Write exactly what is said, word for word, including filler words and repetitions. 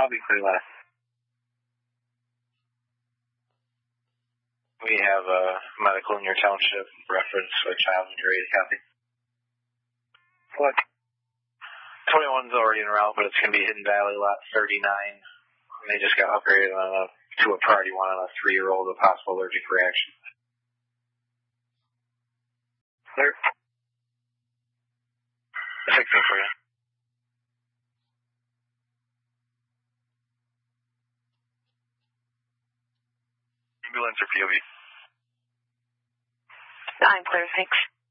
I'll be clear last. We have a medical in your township reference for a child in your area copy. What? twenty-one's already en route, but it's going to be Hidden Valley Lot thirty-nine. And they just got upgraded on a, to a priority one on a three-year-old with possible allergic reaction. Clear. Fixing for you. Ambulance or P O V? I'm clear, thanks.